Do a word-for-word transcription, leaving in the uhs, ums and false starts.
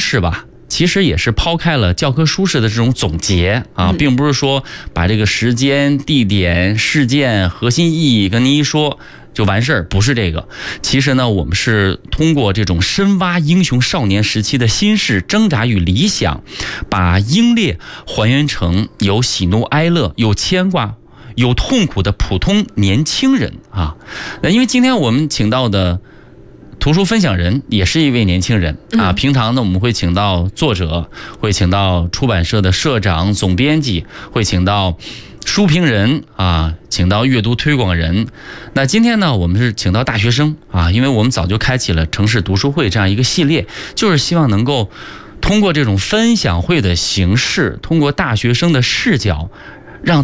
式吧，其实也是抛开了教科书式的这种总结啊，并不是说把这个时间、地点、事件、核心意义跟您一说就完事儿，不是这个。其实呢，我们是通过这种深挖英雄少年时期的心事、挣扎与理想，把英烈还原成有喜怒哀乐、有牵挂、有痛苦的普通年轻人啊。那因为今天我们请到的图书分享人也是一位年轻人啊。平常呢，我们会请到作者，会请到出版社的社长、总编辑，会请到书评人啊，请到阅读推广人。那今天呢，我们是请到大学生啊，因为我们早就开启了城市读书会这样一个系列，就是希望能够通过这种分享会的形式，通过大学生的视角，